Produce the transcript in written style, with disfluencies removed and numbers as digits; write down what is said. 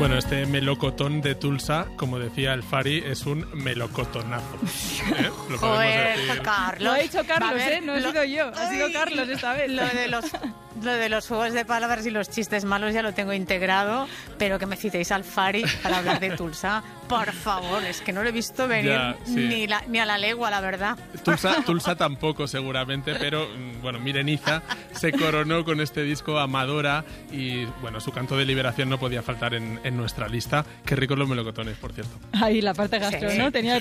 Bueno, este melocotón de Tulsa, como decía el Fari, es un melocotonazo. Lo podemos decir. Carlos. Lo ha dicho Carlos, no he sido yo. Ha sido Carlos esta vez. Lo de los juegos de palabras y los chistes malos ya lo tengo integrado, pero que me citéis al Fari para hablar de Tulsa, por favor, es que no lo he visto venir Ya, sí. ni a la legua, la verdad. Tulsa tampoco, seguramente, pero bueno, Mireniza se coronó con este disco Amadora y bueno, su canto de liberación no podía faltar en nuestra lista. Qué ricos los melocotones, por cierto. Ahí la parte gastro, Sí. ¿no? Tenía